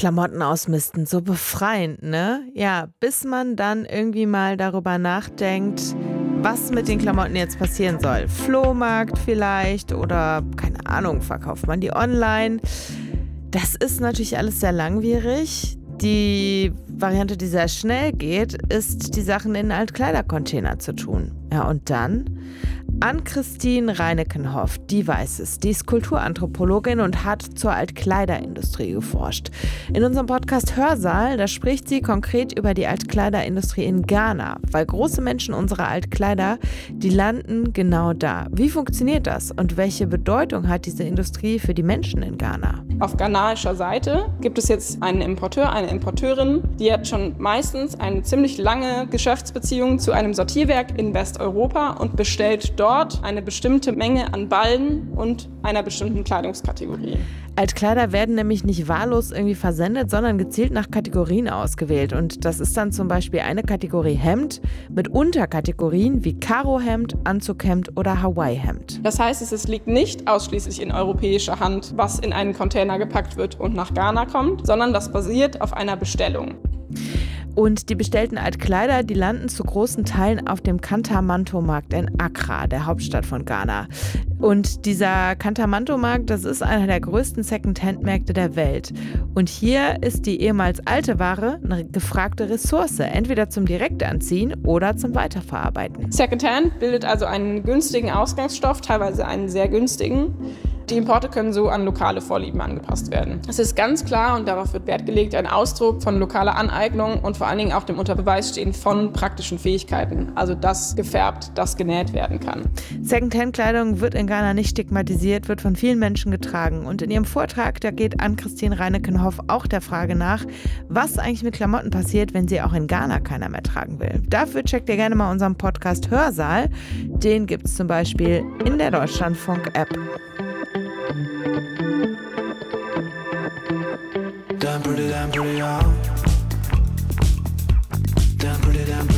Klamotten ausmisten, so befreiend, ne? Ja, bis man dann irgendwie mal darüber nachdenkt, was mit den Klamotten jetzt passieren soll. Flohmarkt vielleicht oder, keine Ahnung, verkauft man die online. Das ist natürlich alles sehr langwierig. Die Variante, die sehr schnell geht, ist, die Sachen in Altkleidercontainer zu tun. Ja, und dann? Ann-Christine Reinekenhoff, die weiß es. Die ist Kulturanthropologin und hat zur Altkleiderindustrie geforscht. In unserem Podcast Hörsaal, da spricht sie konkret über die Altkleiderindustrie in Ghana. Weil große Menschen unserer Altkleider, die landen genau da. Wie funktioniert das und welche Bedeutung hat diese Industrie für die Menschen in Ghana? Auf ghanaischer Seite gibt es jetzt einen Importeur, eine Importeurin, die hat schon meistens eine ziemlich lange Geschäftsbeziehung zu einem Sortierwerk in Westeuropa und bestellt dort eine bestimmte Menge an Ballen und einer bestimmten Kleidungskategorie. Altkleider werden nämlich nicht wahllos irgendwie versendet, sondern gezielt nach Kategorien ausgewählt. Und das ist dann zum Beispiel eine Kategorie Hemd mit Unterkategorien wie Karohemd, Anzughemd oder Hawaii-Hemd. Das heißt, es liegt nicht ausschließlich in europäischer Hand, was in einen Container gepackt wird und nach Ghana kommt, sondern das basiert auf einer Bestellung. Und die bestellten Altkleider, die landen zu großen Teilen auf dem Kantamanto-Markt in Accra, der Hauptstadt von Ghana. Und dieser Kantamanto-Markt, das ist einer der größten Second-Hand-Märkte der Welt. Und hier ist die ehemals alte Ware eine gefragte Ressource, entweder zum Direktanziehen oder zum Weiterverarbeiten. Second-Hand bildet also einen günstigen Ausgangsstoff, teilweise einen sehr günstigen. Die Importe können so an lokale Vorlieben angepasst werden. Es ist ganz klar, und darauf wird Wert gelegt, ein Ausdruck von lokaler Aneignung und vor allen Dingen auch dem unter Beweis stehen von praktischen Fähigkeiten. Also das gefärbt, das genäht werden kann. Secondhand-Kleidung wird in Ghana nicht stigmatisiert, wird von vielen Menschen getragen. Und in ihrem Vortrag, da geht Ann-Christine Reinekenhoff auch der Frage nach, was eigentlich mit Klamotten passiert, wenn sie auch in Ghana keiner mehr tragen will. Dafür checkt ihr gerne mal unseren Podcast Hörsaal. Den gibt es zum Beispiel in der Deutschlandfunk-App. Damn pretty, damn pretty, y'all. Damn pretty, damn